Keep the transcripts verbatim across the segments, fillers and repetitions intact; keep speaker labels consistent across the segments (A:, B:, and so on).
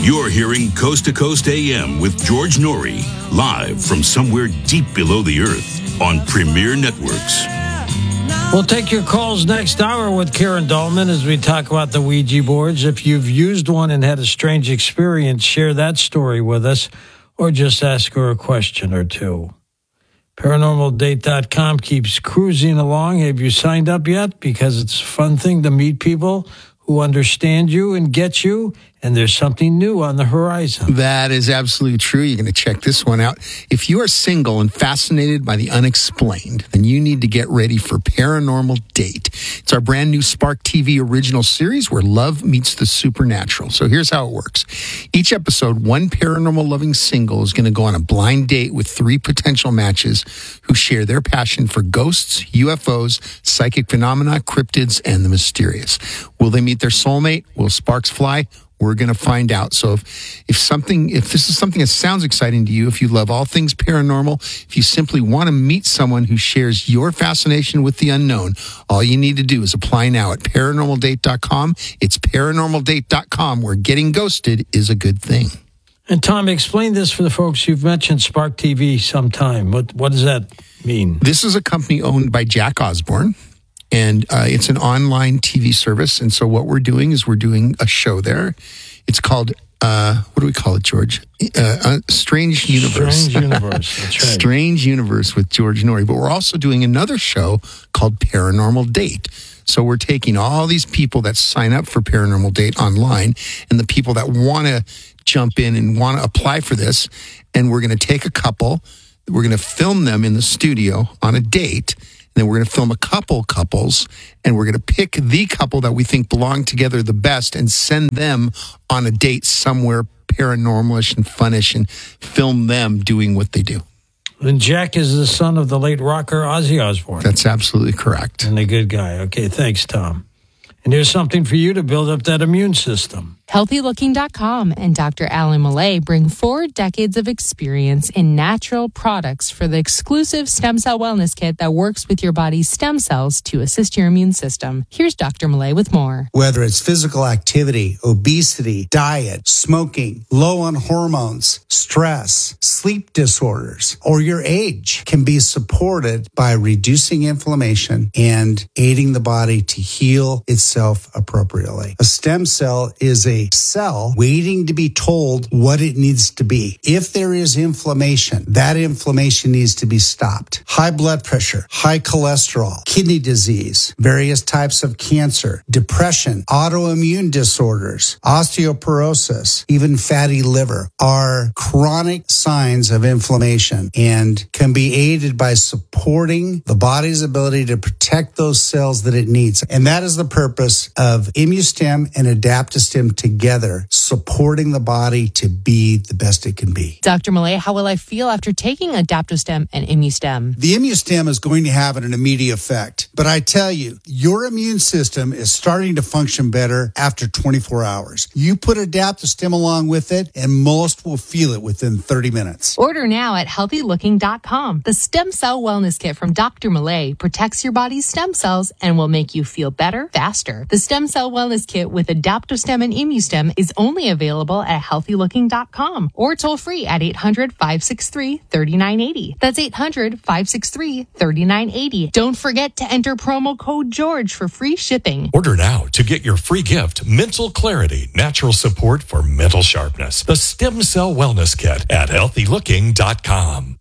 A: You're hearing Coast to Coast A M with George Norrie, live from somewhere deep below the earth on Premier Networks.
B: We'll take your calls next hour with Karen Dahlman as we talk about the Ouija boards. If you've used one and had a strange experience, share that story with us or just ask her a question or two. Paranormal Date dot com keeps cruising along. Have you signed up yet? Because it's a fun thing to meet people who understand you and get you, and there's something new on the horizon.
C: That is absolutely true. You're going to check this one out. If you are single and fascinated by the unexplained, then you need to get ready for Paranormal Date. It's our brand new Spark T V original series where love meets the supernatural. So here's how it works. Each episode, one paranormal loving single is going to go on a blind date with three potential matches who share their passion for ghosts, U F Os, psychic phenomena, cryptids, and the mysterious. Will they meet their soulmate? Will sparks fly? We're going to find out. So if, if something, if this is something that sounds exciting to you, if you love all things paranormal, if you simply want to meet someone who shares your fascination with the unknown, all you need to do is apply now at paranormal date dot com. It's paranormal date dot com, where getting ghosted is a good thing.
B: And Tom, explain this for the folks. You've mentioned Spark T V sometime. What, what does that mean?
C: This is a company owned by Jack Osborne. And uh, it's an online T V service. And so what we're doing is we're doing a show there. It's called, uh, what do we call it, George? Uh, uh, Strange Universe.
B: Strange Universe, that's right.
C: Strange Universe with George Norrie. But we're also doing another show called Paranormal Date. So we're taking all these people that sign up for Paranormal Date online and the people that want to jump in and want to apply for this. And we're going to take a couple. We're going to film them in the studio on a date. Then we're going to film a couple couples, and we're going to pick the couple that we think belong together the best and send them on a date somewhere paranormalish and funnish and film them doing what they do.
B: And Jack is the son of the late rocker Ozzy Osbourne.
C: That's absolutely correct.
B: And a good guy. Okay, thanks, Tom. And here's something for you to build up that immune system.
D: healthy looking dot com and Doctor Alan Millay bring four decades of experience in natural products for the exclusive stem cell wellness kit that works with your body's stem cells to assist your immune system. Here's Doctor Millay with more.
E: Whether it's physical activity, obesity, diet, smoking, low on hormones, stress, sleep disorders, or your age can be supported by reducing inflammation and aiding the body to heal itself appropriately. A stem cell is a cell waiting to be told what it needs to be. If there is inflammation, that inflammation needs to be stopped. High blood pressure, high cholesterol, kidney disease, various types of cancer, depression, autoimmune disorders, osteoporosis, even fatty liver are chronic signs of inflammation and can be aided by supporting the body's ability to protect those cells that it needs. And that is the purpose of ImmuStem and AdaptoStem together, supporting the body to be the best it can be.
D: Doctor Millay, how will I feel after taking AdaptoStem and ImmuStem?
E: The ImmuStem is going to have an immediate effect. But I tell you, your immune system is starting to function better after twenty-four hours. You put AdaptoStem along with it, and most will feel it within thirty minutes.
D: Order now at healthy looking dot com. The Stem Cell Wellness Kit from Doctor Millay protects your body's stem cells and will make you feel better faster. The Stem Cell Wellness Kit with AdaptoStem and ImmuStem is only available at healthy looking dot com or toll free at eight hundred, five six three, three nine eight zero. That's eight hundred, five six three, three nine eight zero. Don't forget to enter promo code George for free shipping.
F: Order now to get your free gift, Mental Clarity, natural support for mental sharpness. The Stem Cell Wellness Kit at healthy looking dot com.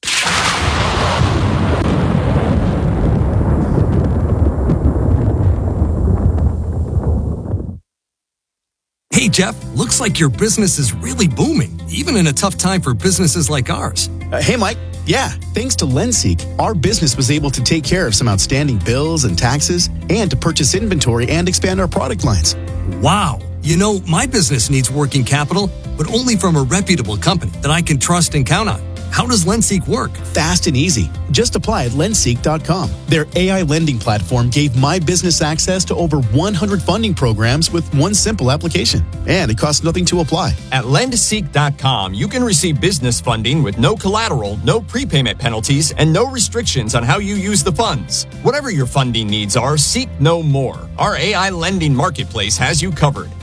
G: Hey, Jeff, looks like your business is really booming, even in a tough time for businesses like ours.
H: Uh, hey, Mike. Yeah, thanks to LendSeek, our business was able to take care of some outstanding bills and taxes and to purchase inventory and expand our product lines.
G: Wow. You know, my business needs working capital, but only from a reputable company that I can trust and count on. How does LendSeek work?
H: Fast and easy. Just apply at lendseek dot com. Their A I lending platform gave my business access to over one hundred funding programs with one simple application. And it costs nothing to apply.
I: At lendseek dot com, you can receive business funding with no collateral, no prepayment penalties, and no restrictions on how you use the funds. Whatever your funding needs are, seek no more. Our A I lending marketplace has you covered.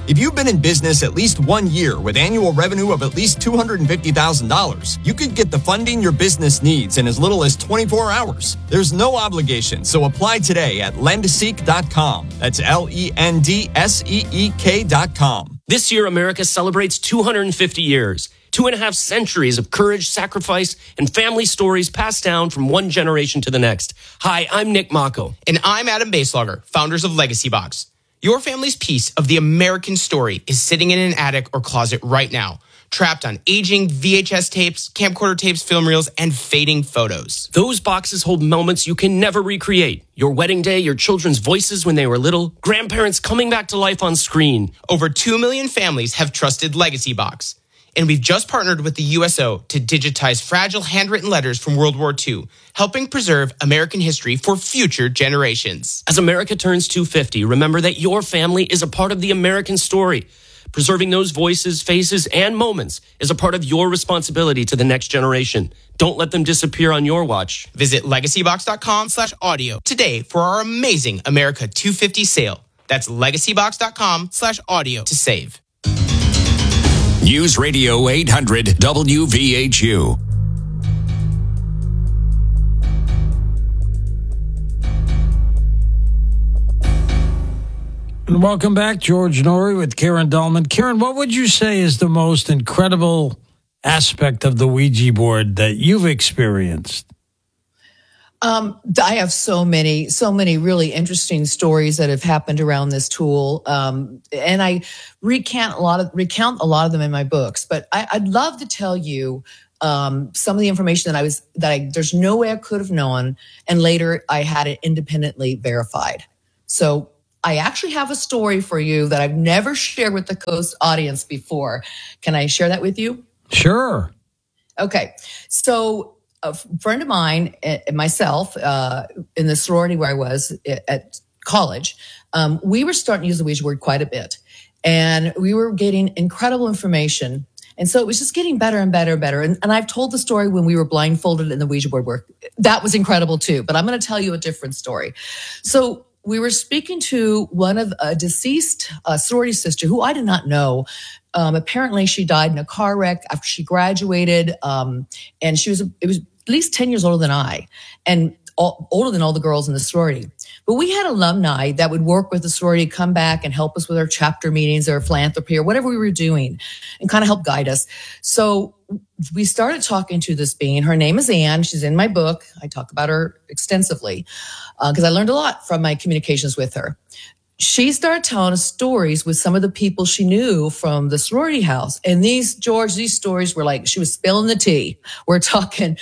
I: If you've been in business at least one year with annual revenue of at least two hundred fifty thousand dollars, you could get the funding your business needs in as little as twenty-four hours. There's no obligation, so apply today at lend seek dot com. That's L E N D S E E K dot com.
J: This year, America celebrates two hundred fifty years. Two and a half centuries of courage, sacrifice, and family stories passed down from one generation to the next. Hi, I'm Nick Mako.
K: And I'm Adam Baselogger, founders of Legacy Box. Your family's piece of the American story is sitting in an attic or closet right now, trapped on aging V H S tapes, camcorder tapes, film reels, and fading photos.
J: Those boxes hold moments you can never recreate. Your wedding day, your children's voices when they were little, grandparents coming back to life on screen.
K: Over two million families have trusted Legacy Box. And we've just partnered with the U S O to digitize fragile handwritten letters from World War Two, helping preserve American history for future generations.
J: As America turns two hundred fifty, remember that your family is a part of the American story. Preserving those voices, faces, and moments is a part of your responsibility to the next generation. Don't let them disappear on your watch.
K: Visit legacy box dot com slash audio today for our amazing America two fifty sale. That's legacy box dot com slash audio to save.
L: News Radio eight hundred W V H U.
B: And welcome back, George Noory with Karen Dahlman. Karen, what would you say is the most incredible aspect of the Ouija board that you've experienced?
M: Um, I have so many, so many really interesting stories that have happened around this tool. Um, and I recount a lot of, recount a lot of them in my books, but I, I'd love to tell you, um, some of the information that I was, that I, there's no way I could have known. And later I had it independently verified. So I actually have a story for you that I've never shared with the Coast audience before. Can I share that with you?
B: Sure.
M: Okay. So, a friend of mine and myself, uh, in the sorority where I was at college, um, we were starting to use the Ouija board quite a bit. And we were getting incredible information. And so it was just getting better and better and better. And, and I've told the story when we were blindfolded in the Ouija board work. That was incredible too. But I'm going to tell you a different story. So we were speaking to one of a deceased uh, sorority sister who I did not know. Um, apparently she died in a car wreck after she graduated. Um, and she was, it was at least ten years older than I and all, older than all the girls in the sorority. But we had alumni that would work with the sorority, come back and help us with our chapter meetings or philanthropy or whatever we were doing and kind of help guide us. So we started talking to this being. Her name is Anne. She's in my book. I talk about her extensively because uh, I learned a lot from my communications with her. She started telling us stories with some of the people she knew from the sorority house. And these, George, these stories were like, she was spilling the tea. We're talking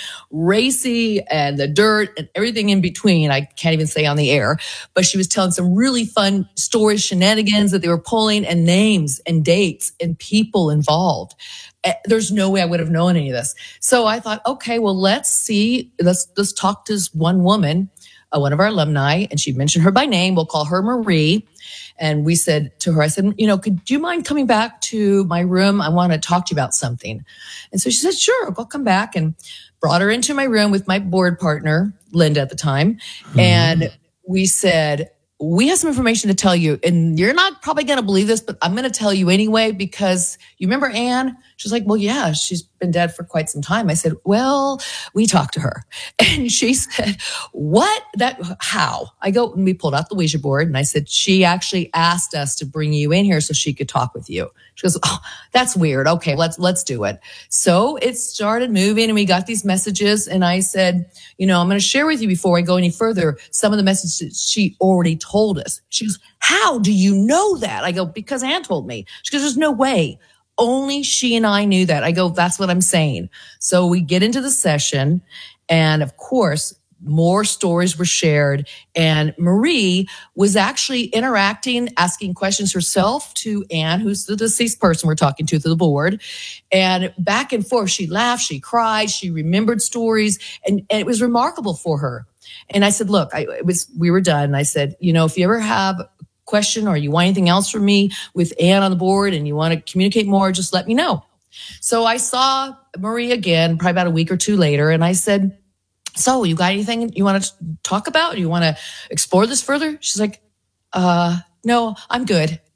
M: racy and the dirt and everything in between. I can't even say on the air, but she was telling some really fun stories, shenanigans that they were pulling and names and dates and people involved. There's no way I would have known any of this. So I thought, okay, well, let's see. Let's, let's talk to this one woman. Uh, one of our alumni, and she mentioned her by name. We'll call her Marie. And we said to her, I said, you know, could you mind coming back to my room? I want to talk to you about something. And so she said, sure, I'll come back, and brought her into my room with my board partner, Linda at the time. Mm-hmm. And we said, we have some information to tell you, and you're not probably going to believe this, but I'm going to tell you anyway, because you remember Anne? She's like, well, yeah, she's been dead for quite some time. I said, well, we talked to her. And she said, what? That, how? I go, and we pulled out the Ouija board, and I said, she actually asked us to bring you in here so she could talk with you. She goes, oh, that's weird. Okay, let's, let's do it. So it started moving, and we got these messages, and I said, you know, I'm going to share with you before I go any further some of the messages she already told us. She goes, how do you know that? I go, because Anne told me. She goes, there's no way. Only she and I knew that. I go, that's what I'm saying. So we get into the session, and of course, more stories were shared, and Marie was actually interacting, asking questions herself to Anne, who's the deceased person we're talking to through the board, and back and forth. She laughed, she cried, she remembered stories, and, and it was remarkable for her. And I said, look, I, it was, we were done. And I said, you know, if you ever have a question or you want anything else from me with Anne on the board and you want to communicate more, just let me know. So I saw Marie again, probably about a week or two later, and I said, so you got anything you want to talk about? You want to explore this further? She's like, uh, no, I'm good.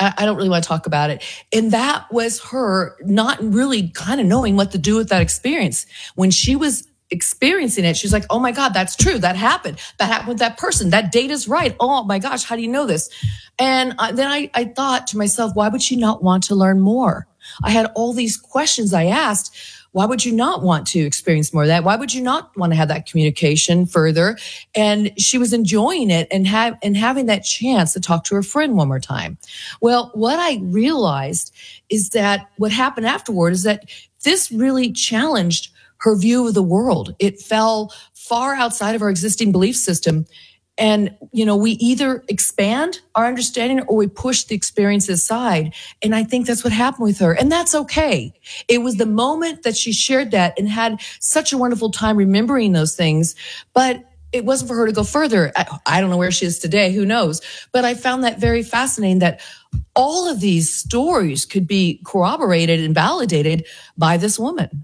M: I, I don't really want to talk about it. And that was her not really kind of knowing what to do with that experience. When she was experiencing it, she's like, oh my God, that's true. That happened. That happened with that person. That date is right. Oh my gosh, how do you know this? And I, then I, I thought to myself, why would she not want to learn more? I had all these questions I asked. Why would you not want to experience more of that? Why would you not want to have that communication further? And she was enjoying it and have, and having that chance to talk to her friend one more time. Well, what I realized is that what happened afterward is that this really challenged her view of the world. It fell far outside of our existing belief system. And, you know, we either expand our understanding or we push the experience aside. And I think that's what happened with her. And that's okay. It was the moment that she shared that and had such a wonderful time remembering those things. But it wasn't for her to go further. I, I don't know where she is today. Who knows? But I found that very fascinating that all of these stories could be corroborated and validated by this woman.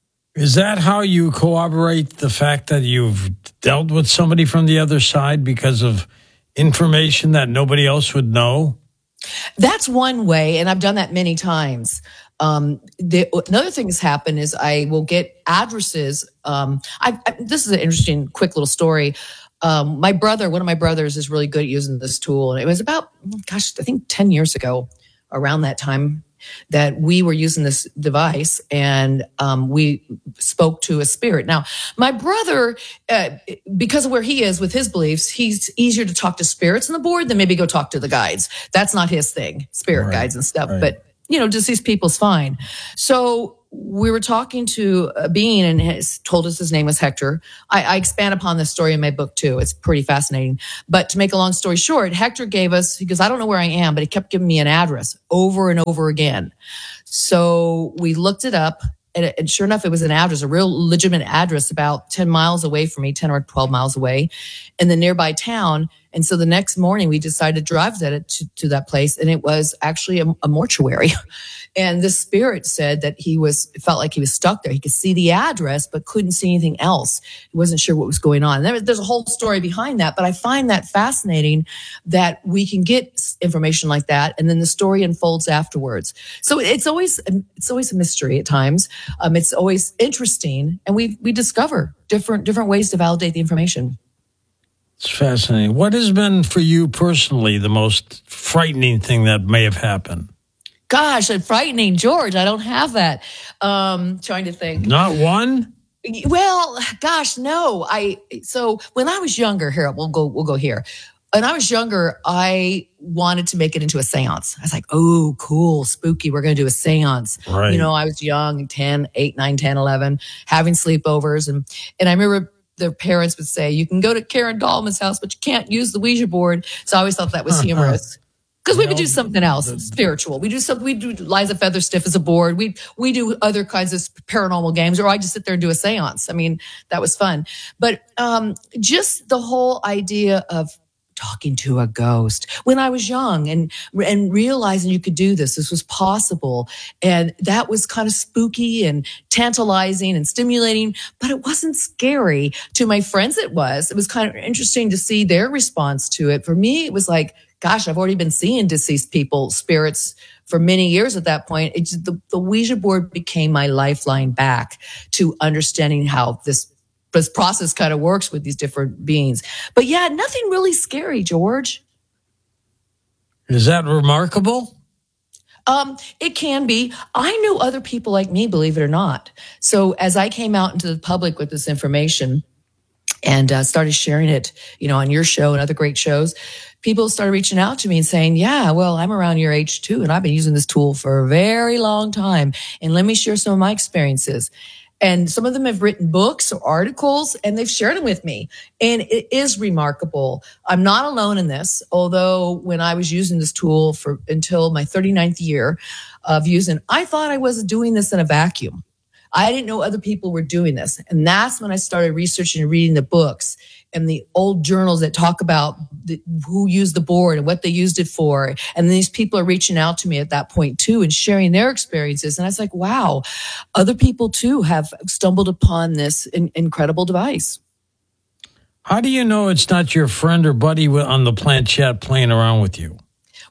B: Is that how you corroborate the fact that you've dealt with somebody from the other side because of information that nobody else would know?
M: That's one way, and I've done that many times. Um, the, another thing that's happened is I will get addresses. Um, I, I, this is an interesting, quick little story. Um, my brother, one of my brothers, is really good at using this tool, and it was about, gosh, I think ten years ago, around that time, that we were using this device, and um, we spoke to a spirit. Now, my brother, uh, because of where he is with his beliefs, he's easier to talk to spirits on the board than maybe go talk to the guides. That's not his thing, spirit right. guides and stuff. Right. But, you know, deceased people's fine. So we were talking to a being and has told us his name was Hector. I, I expand upon this story in my book too. It's pretty fascinating. But to make a long story short, Hector gave us, he goes, I don't know where I am, but he kept giving me an address over and over again. So we looked it up, and, and sure enough, it was an address, a real legitimate address about ten miles away from me, ten or twelve miles away in the nearby town. And so the next morning we decided to drive that to, to that place, and it was actually a, a mortuary. And the spirit said that he was, it felt like he was stuck there. He could see the address, but couldn't see anything else. He wasn't sure what was going on. There, there's a whole story behind that, but I find that fascinating that we can get information like that, and then the story unfolds afterwards. So it's always, it's always a mystery at times. Um, it's always interesting, and we we discover different different ways to validate the information.
B: It's fascinating. What has been for you personally the most frightening thing that may have happened?
M: Gosh, I'm frightening, George. I don't have that. Um, trying to think.
B: Not one?
M: Well, gosh, no. I so when I was younger, here we'll go. We'll go here. When I was younger, I wanted to make it into a seance. I was like, "Oh, cool, spooky. We're going to do a seance."
B: Right.
M: You know, I was young, ten, eight, nine, ten, eleven, having sleepovers, and and I remember their parents would say, "You can go to Karen Dahlman's house, but you can't use the Ouija board." So I always thought that was humorous. Because we would do something else spiritual. We do something. We do Liza Featherstiff as a board. We we do other kinds of paranormal games, or I just sit there and do a seance. I mean, that was fun. But um, just the whole idea of talking to a ghost when I was young, and and realizing you could do this, this was possible, and that was kind of spooky and tantalizing and stimulating. But it wasn't scary to my friends. It was. It was kind of interesting to see their response to it. For me, it was like, gosh, I've already been seeing deceased people, spirits, for many years at that point. It just, the, the Ouija board became my lifeline back to understanding how this, this process kind of works with these different beings. But yeah, nothing really scary, George.
B: Is that remarkable?
M: Um, it can be. I knew other people like me, believe it or not. So as I came out into the public with this information and uh, started sharing it, you know, on your show and other great shows, people started reaching out to me and saying, yeah, well, I'm around your age too, and I've been using this tool for a very long time, and let me share some of my experiences. And some of them have written books or articles, and they've shared them with me. And it is remarkable. I'm not alone in this, although when I was using this tool for until my thirty-ninth year of using, I thought I was doing this in a vacuum. I didn't know other people were doing this. And that's when I started researching and reading the books and the old journals that talk about the, who used the board and what they used it for. And these people are reaching out to me at that point too and sharing their experiences. And I was like, wow, other people too have stumbled upon this in, incredible device.
B: How do you know it's not your friend or buddy on the planchette playing around with you?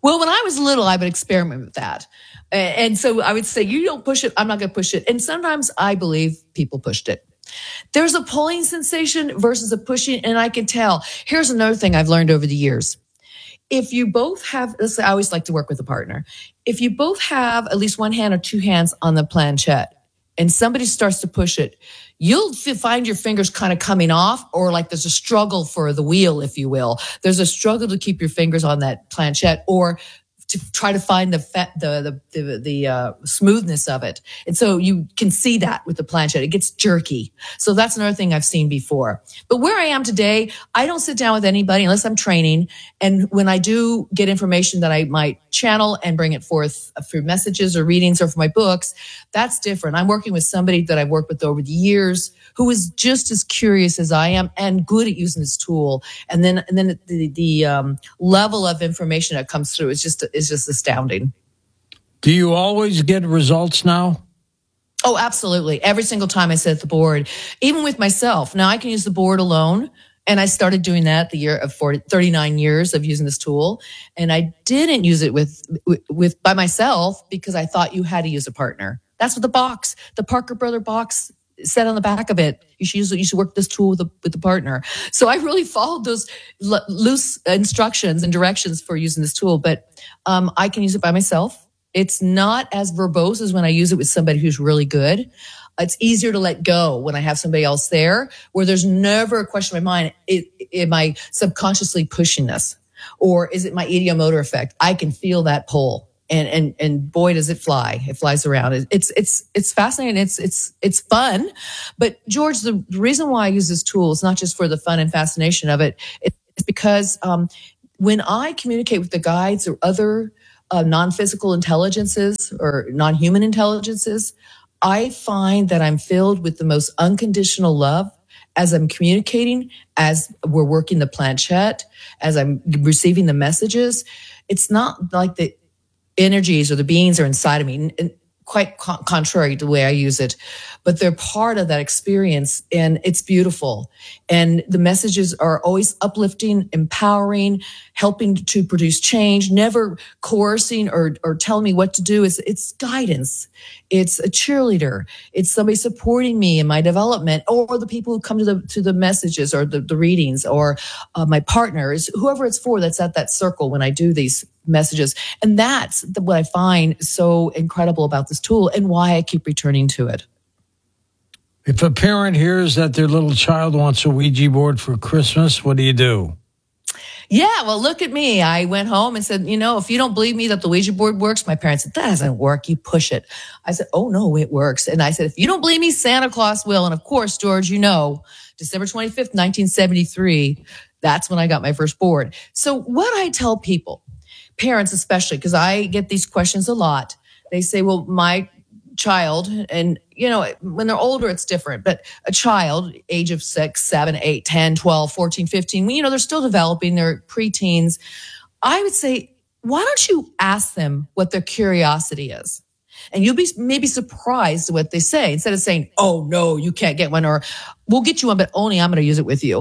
M: Well, when I was little, I would experiment with that. And so I would say, you don't push it, I'm not going to push it. And sometimes I believe people pushed it. There's a pulling sensation versus a pushing, and I can tell. Here's another thing I've learned over the years. If you both have, I always like to work with a partner. If you both have at least one hand or two hands on the planchette and somebody starts to push it, you'll find your fingers kind of coming off, or like there's a struggle for the wheel, if you will. There's a struggle to keep your fingers on that planchette, or to try to find the fat, the the the, the uh, smoothness of it. And so you can see that with the planchette. It gets jerky. So that's another thing I've seen before. But where I am today, I don't sit down with anybody unless I'm training. And when I do get information that I might channel and bring it forth through messages or readings or for my books, that's different. I'm working with somebody that I've worked with over the years who is just as curious as I am and good at using this tool. And then, and then the, the um, level of information that comes through is just, is just astounding.
B: Do you always get results now?
M: Oh, absolutely. Every single time I set the board, even with myself. Now I can use the board alone. And I started doing that the year of forty, thirty-nine years of using this tool. And I didn't use it with, with, with by myself because I thought you had to use a partner. That's what the box, the Parker Brother box said on the back of it. You should use, you should work this tool with a, with the partner. So I really followed those l- loose instructions and directions for using this tool. But um, I can use it by myself. It's not as verbose as when I use it with somebody who's really good. It's easier to let go when I have somebody else there, where there's never a question in my mind, it, am I subconsciously pushing this? Or is it my ideomotor effect? I can feel that pull. And, and, and boy, does it fly. It flies around. It, it's, it's, it's fascinating. It's, it's, it's fun. But George, the reason why I use this tool is not just for the fun and fascination of it. It's because, um, when I communicate with the guides or other, uh, non-physical intelligences or non-human intelligences, I find that I'm filled with the most unconditional love as I'm communicating, as we're working the planchette, as I'm receiving the messages. It's not like the energies or the beings are inside of me, and quite con- contrary to the way I use it, but they're part of that experience, and it's beautiful. And the messages are always uplifting, empowering, helping to produce change, never coercing or, or telling me what to do. It's, it's guidance. It's a cheerleader. It's somebody supporting me in my development, or the people who come to the, to the messages or the, the readings, or uh, my partners, whoever it's for that's at that circle when I do these messages. And that's the, what I find so incredible about this tool and why I keep returning to it.
B: If a parent hears that their little child wants a Ouija board for Christmas, what do you do?
M: Yeah, well, look at me. I went home and said, you know, if you don't believe me that the Ouija board works, my parents said, that doesn't work. You push it. I said, oh, no, it works. And I said, if you don't believe me, Santa Claus will. And of course, George, you know, December twenty-fifth, nineteen seventy-three, that's when I got my first board. So what I tell people, parents especially, because I get these questions a lot. They say, well, my child, and, you know, when they're older, it's different, but a child, age of six, seven, eight, ten, twelve, fourteen, fifteen, you know, they're still developing, they're preteens. I would say, why don't you ask them what their curiosity is? And you'll be maybe surprised at what they say. Instead of saying, oh, no, you can't get one, or we'll get you one, but only I'm going to use it with you.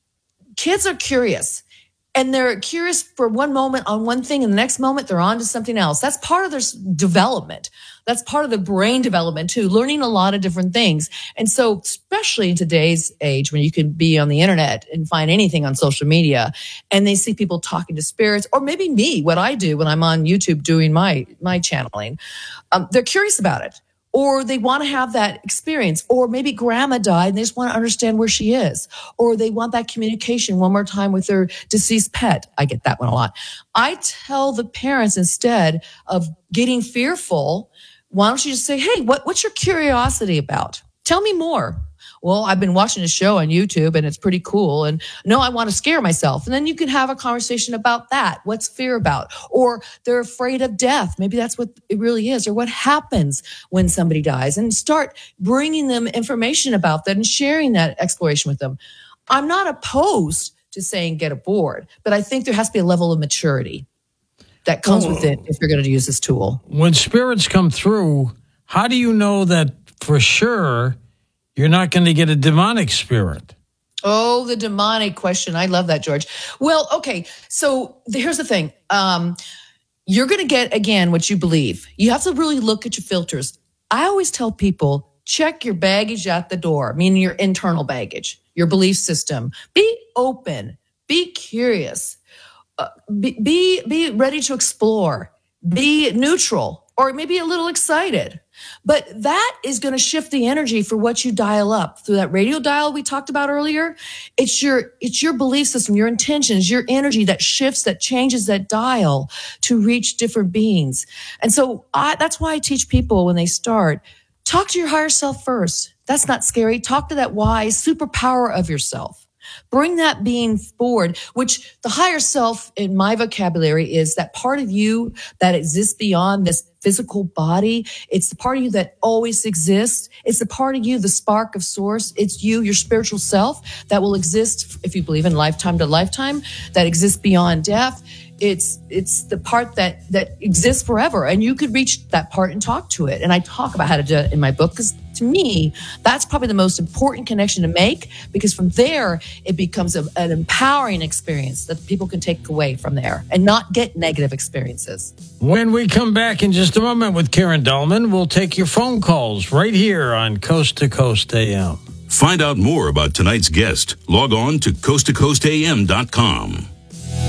M: Kids are curious. And they're curious for one moment on one thing, and the next moment they're on to something else. That's part of their development. That's part of the brain development too, learning a lot of different things. And so, especially in today's age when you can be on the internet and find anything on social media, and they see people talking to spirits, or maybe me, what I do when I'm on YouTube doing my, my channeling, um, they're curious about it. Or they want to have that experience. Or maybe grandma died and they just want to understand where she is. Or they want that communication one more time with their deceased pet. I get that one a lot. I tell the parents, instead of getting fearful, why don't you just say, hey, what, what's your curiosity about? Tell me more. Well, I've been watching a show on YouTube and it's pretty cool. And no, I want to scare myself. And then you can have a conversation about that. What's fear about? Or they're afraid of death. Maybe that's what it really is. Or what happens when somebody dies, and start bringing them information about that and sharing that exploration with them. I'm not opposed to saying get a board, but I think there has to be a level of maturity that comes
B: oh.
M: with it if you're going to use this tool.
B: When spirits come through, how do you know that for sure you're not going to get a demonic spirit?
M: Oh, the demonic question. I love that, George. Well, okay. So here's the thing. Um, you're going to get, again, what you believe. You have to really look at your filters. I always tell people, check your baggage at the door, meaning your internal baggage, your belief system. Be open, be curious, uh, be, be, be ready to explore, be neutral, or maybe a little excited. But that is going to shift the energy for what you dial up through that radio dial we talked about earlier. It's your, it's your belief system, your intentions, your energy that shifts, that changes that dial to reach different beings. And so I, that's why I teach people when they start, talk to your higher self first. That's not scary. Talk to that wise superpower of yourself. Bring that being forward, which the higher self in my vocabulary is that part of you that exists beyond this physical body. It's the part of you that always exists. It's the part of you, the spark of source. It's you, your spiritual self that will exist, if you believe in lifetime to lifetime, that exists beyond death. It's it's the part that that exists forever, and you could reach that part and talk to it. And I talk about how to do it in my book, because to me, that's probably the most important connection to make, because from there, it becomes a, an empowering experience that people can take away from there and not get negative experiences.
B: When we come back in just a moment with Karen Dahlman, we'll take your phone calls right here on Coast to Coast A M.
A: Find out more about tonight's guest. Log on to coast to coast a m dot com.